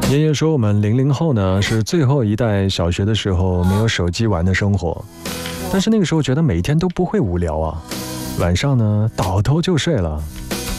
爷爷说我们00后呢是最后一代小学的时候没有手机玩的生活，但是那个时候觉得每天都不会无聊啊，晚上呢倒头就睡了。